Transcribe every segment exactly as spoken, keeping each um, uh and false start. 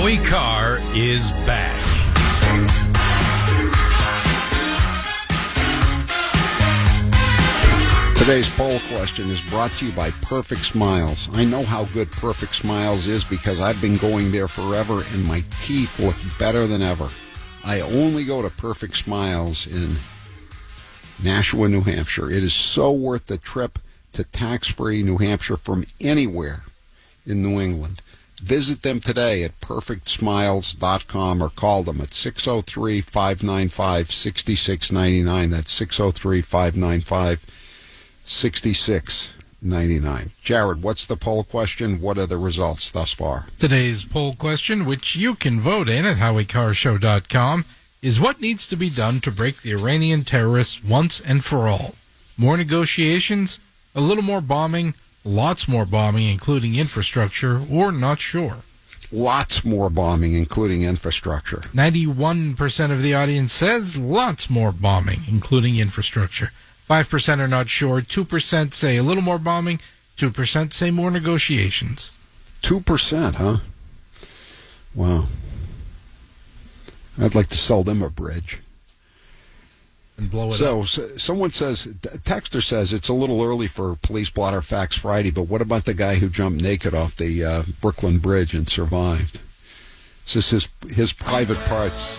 Howie Carr is back. Today's poll question is brought to you by Perfect Smiles. I know how good Perfect Smiles is because I've been going there forever and my teeth look better than ever. I only go to Perfect Smiles in Nashua, New Hampshire. It is so worth the trip to tax-free New Hampshire from anywhere in New England. Visit them today at perfect smiles dot com or call them at six oh three, five nine five, six six nine nine. That's six oh three, five nine five, six six nine nine. Jared, what's the poll question? What are the results thus far? Today's poll question, which you can vote in at howie carr show dot com, is what needs to be done to break the Iranian terrorists once and for all? More negotiations, a little more bombing, lots more bombing, including infrastructure, or not sure? Lots more bombing, including infrastructure. ninety-one percent of the audience says lots more bombing, including infrastructure. five percent are not sure. two percent say a little more bombing. two percent say more negotiations. two percent, huh? Wow. I'd like to sell them a bridge. And blow it so, up. So, someone says, a texter says, it's a little early for Police Blotter Facts Friday, but what about the guy who jumped naked off the uh, Brooklyn Bridge and survived? Is this his, his private parts?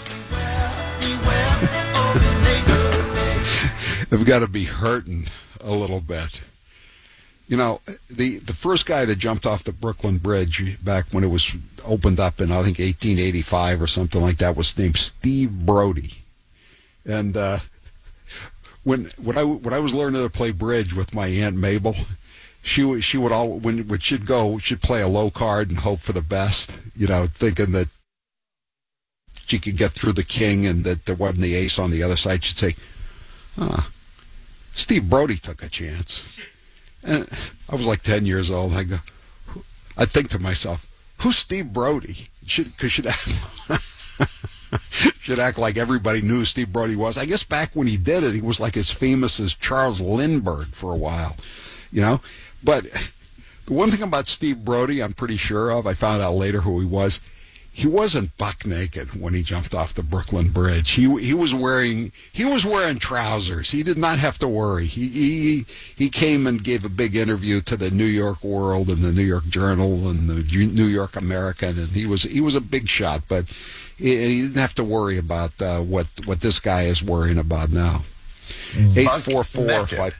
They've got to be hurting a little bit. You know, the, the first guy that jumped off the Brooklyn Bridge back when it was opened up in, I think, eighteen eighty-five or something like that was named Steve Brody. And uh, when when I when I was learning to play bridge with my Aunt Mabel, she she would all when when she'd go she'd play a low card and hope for the best. You know, thinking that she could get through the king and that there wasn't the ace on the other side. She'd say, "Ah, Steve Brody took a chance." And I was like ten years old. And I go, I think to myself, "Who's Steve Brody?" Should because should act, should act like everybody knew who Steve Brody was. I guess back when he did it, he was like as famous as Charles Lindbergh for a while, you know. But the one thing about Steve Brody, I'm pretty sure of, I found out later who he was. He wasn't buck naked when he jumped off the Brooklyn Bridge. He he was wearing he was wearing trousers. He did not have to worry. He he he came and gave a big interview to the New York World and the New York Journal and the New York American, and he was he was a big shot. But he, he didn't have to worry about uh, what what this guy is worrying about now. Eight four four five.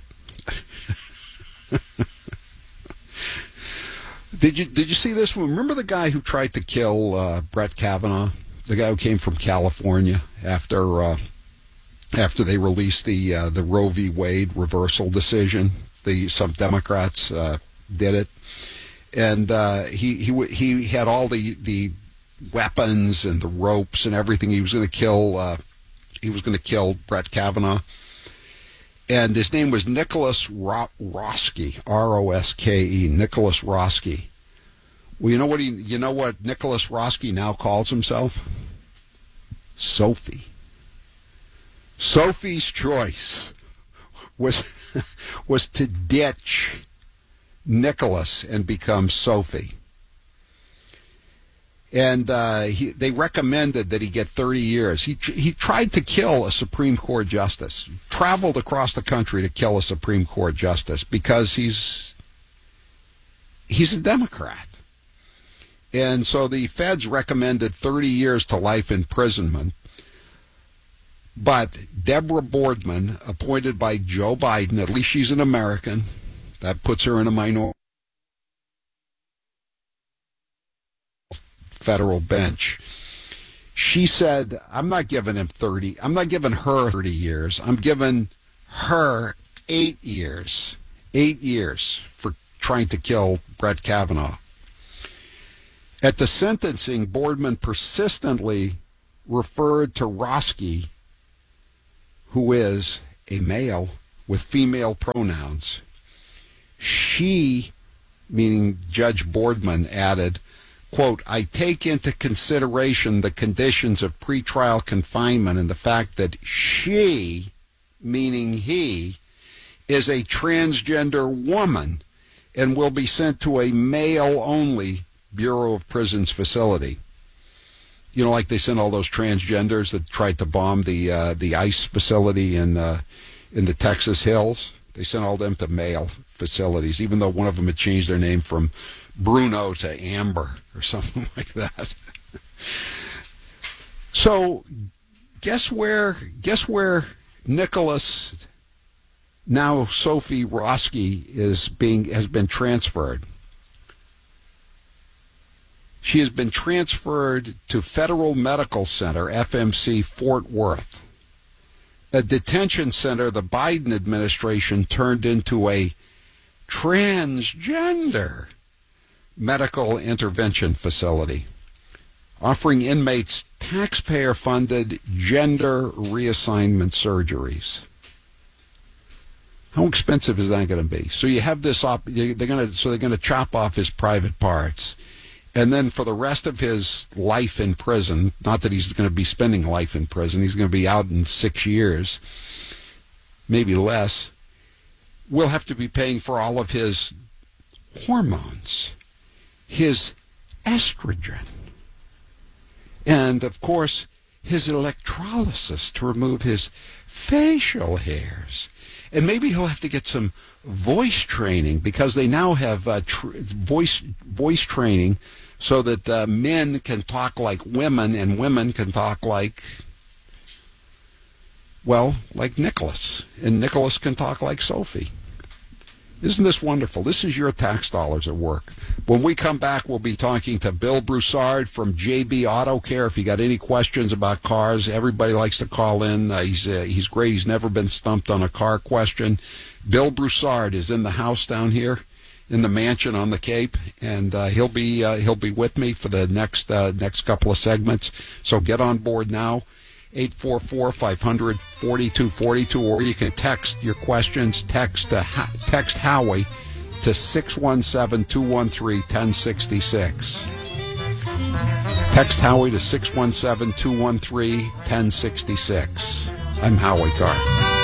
Did you did you see this one? Remember the guy who tried to kill uh, Brett Kavanaugh, the guy who came from California after uh, after they released the uh, the Roe v. Wade reversal decision? The some Democrats uh, did it, and uh, he he he had all the the weapons and the ropes and everything. He was going to kill uh, he was going to kill Brett Kavanaugh. And his name was Nicholas Ro- Roske, R O S K E, Nicholas Roske. Well, you know what he, you know what Nicholas Roske now calls himself? Sophie. Sophie's choice was was to ditch Nicholas and become Sophie. And uh, he, they recommended that he get thirty years. He he tried to kill a Supreme Court justice, traveled across the country to kill a Supreme Court justice because he's he's a Democrat. And so the feds recommended thirty years to life imprisonment. But Deborah Boardman, appointed by Joe Biden, at least she's an American, that puts her in a minority federal bench. She said, I'm not giving him thirty. I'm not giving her thirty years. I'm giving her eight years. Eight years for trying to kill Brett Kavanaugh. At the sentencing, Boardman persistently referred to Roske, who is a male with female pronouns. She, meaning Judge Boardman, added, quote, I take into consideration the conditions of pretrial confinement and the fact that she, meaning he, is a transgender woman and will be sent to a male-only Bureau of Prisons facility. You know, like they sent all those transgenders that tried to bomb the uh, the ICE facility in uh, in the Texas hills. They sent all them to male facilities, even though one of them had changed their name from Bruno to Amber or something like that. So, guess where? Guess where Nicholas, now Sophie Roski, is being has been transferred. She has been transferred to Federal Medical Center, F M C, Fort Worth, a detention center the Biden administration turned into a transgender medical intervention facility, offering inmates taxpayer-funded gender reassignment surgeries. How expensive is that going to be? So you have this op- they're going to so they're going to chop off his private parts. And then for the rest of his life in prison, not that he's going to be spending life in prison, he's going to be out in six years, maybe less, we'll have to be paying for all of his hormones, his estrogen, and, of course, his electrolysis to remove his facial hairs. And maybe he'll have to get some voice training, because they now have uh, tr- voice voice training so that uh, men can talk like women and women can talk like, well, like Nicholas. And Nicholas can talk like Sophie. Isn't this wonderful? This is your tax dollars at work. When we come back, we'll be talking to Bill Broussard from J B Auto Care. If you got any questions about cars, everybody likes to call in. Uh, he's uh, he's great. He's never been stumped on a car question. Bill Broussard is in the house down here in the mansion on the Cape, and uh, he'll be uh, he'll be with me for the next uh, next couple of segments. So get on board now. eight four four, five hundred, forty-two forty-two, or you can text your questions. Text uh, ha- text Howie to six one seven, two one three, one oh six six. Text Howie to six one seven, two one three, one oh six six. I'm Howie Carr.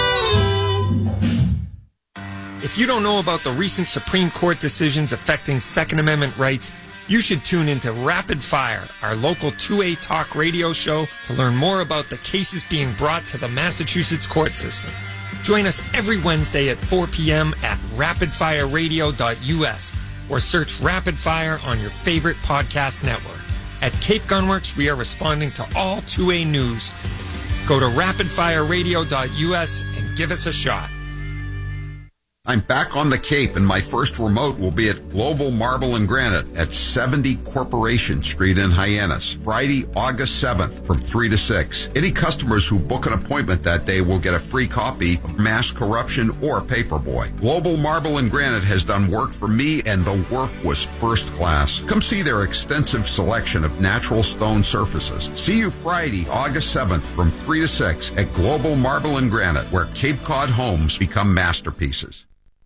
If you don't know about the recent Supreme Court decisions affecting Second Amendment rights, you should tune into Rapid Fire, our local two A talk radio show, to learn more about the cases being brought to the Massachusetts court system. Join us every Wednesday at four p.m. at rapid fire radio dot u s or search Rapid Fire on your favorite podcast network. At Cape Gunworks, we are responding to all two A news. Go to rapid fire radio dot u s and give us a shot. I'm back on the Cape, and my first remote will be at Global Marble and Granite at seventy Corporation Street in Hyannis, Friday, August seventh from three to six. Any customers who book an appointment that day will get a free copy of Mass Corruption or Paperboy. Global Marble and Granite has done work for me, and the work was first class. Come see their extensive selection of natural stone surfaces. See you Friday, August seventh from three to six at Global Marble and Granite, where Cape Cod homes become masterpieces.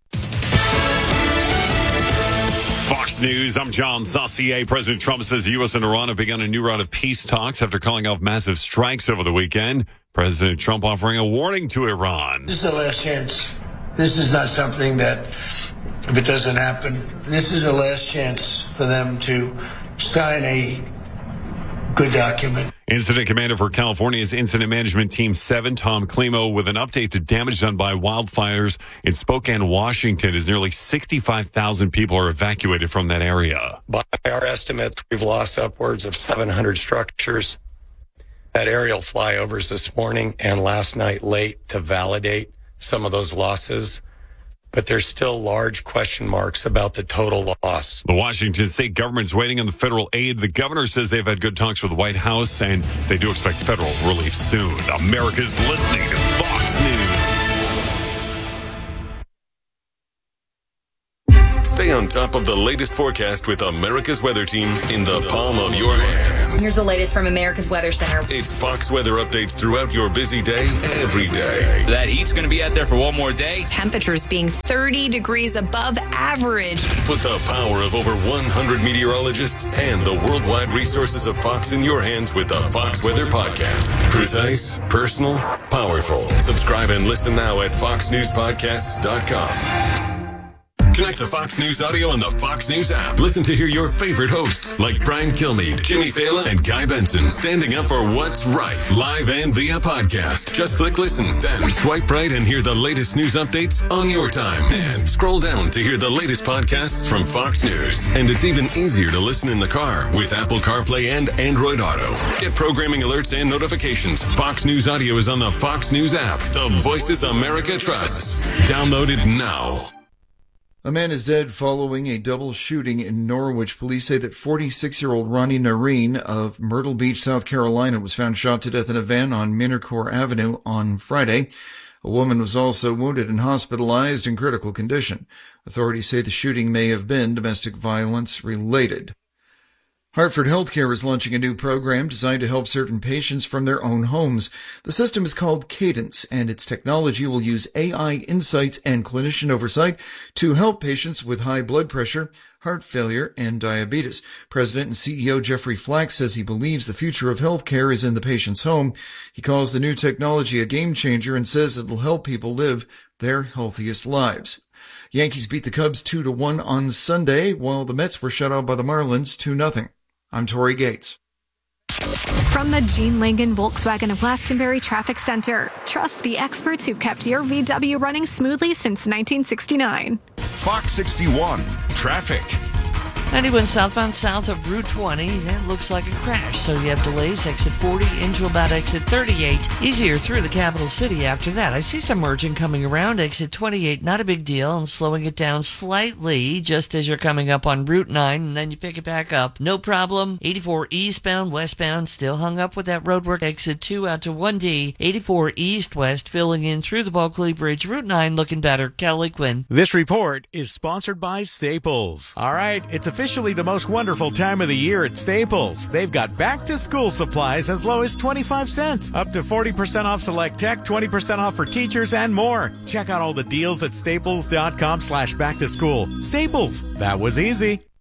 Fox News, I'm John Saucier. President Trump says the U S and Iran have begun a new round of peace talks after calling off massive strikes over the weekend. President Trump offering a warning to Iran. This is the last chance. This is not something that, if it doesn't happen, this is the last chance for them to sign a good document. Incident commander for California's Incident Management Team seven, Tom Climo, with an update to damage done by wildfires in Spokane, Washington, as nearly sixty-five thousand people are evacuated from that area. By our estimates, we've lost upwards of seven hundred structures. Had aerial flyovers this morning and last night late to validate some of those losses. But there's still large question marks about the total loss. The Washington state government's waiting on the federal aid. The governor says they've had good talks with the White House, and they do expect federal relief soon. America's listening to Fox News. Stay on top of the latest forecast with America's Weather Team in the palm of your hands. Here's the latest from America's Weather Center. It's Fox weather updates throughout your busy day, every day. That heat's going to be out there for one more day. Temperatures being thirty degrees above average. Put the power of over one hundred meteorologists and the worldwide resources of Fox in your hands with the Fox Weather Podcast. Precise, personal, powerful. Subscribe and listen now at fox news podcasts dot com. Connect to Fox News Audio on the Fox News app. Listen to hear your favorite hosts like Brian Kilmeade, Jimmy Fallon, and Guy Benson standing up for what's right, live and via podcast. Just click listen, then swipe right and hear the latest news updates on your time. And scroll down to hear the latest podcasts from Fox News. And it's even easier to listen in the car with Apple CarPlay and Android Auto. Get programming alerts and notifications. Fox News Audio is on the Fox News app. The voices America trusts. Download it now. A man is dead following a double shooting in Norwich. Police say that forty-six-year-old Ronnie Nareen of Myrtle Beach, South Carolina, was found shot to death in a van on Minnecore Avenue on Friday. A woman was also wounded and hospitalized in critical condition. Authorities say the shooting may have been domestic violence related. Hartford Healthcare is launching a new program designed to help certain patients from their own homes. The system is called Cadence, and its technology will use A I insights and clinician oversight to help patients with high blood pressure, heart failure, and diabetes. President and C E O Jeffrey Flack says he believes the future of healthcare is in the patient's home. He calls the new technology a game changer and says it will help people live their healthiest lives. Yankees beat the Cubs two to one on Sunday, while the Mets were shut out by the Marlins two nothing. I'm Tori Gates. From the Gene Langan Volkswagen of Glastonbury Traffic Center, trust the experts who've kept your V W running smoothly since nineteen sixty-nine. Fox sixty-one, traffic. ninety-one southbound south of Route twenty. That looks like a crash, so you have delays. Exit forty into about exit thirty-eight. Easier through the capital city after that. I see some merging coming around. Exit twenty-eight, not a big deal. I'm slowing it down slightly just as you're coming up on Route nine, and then you pick it back up. No problem. eighty-four eastbound, westbound, still hung up with that roadwork. Exit two out to one D. eighty-four east-west, filling in through the Bulkley Bridge. Route nine looking better. Kelly Quinn. This report is sponsored by Staples. All right, it's officially the most wonderful time of the year at Staples. They've got back-to-school supplies as low as twenty-five cents, up to forty percent off select tech, twenty percent off for teachers, and more. Check out all the deals at staples.com slash back-to-school. Staples, that was easy.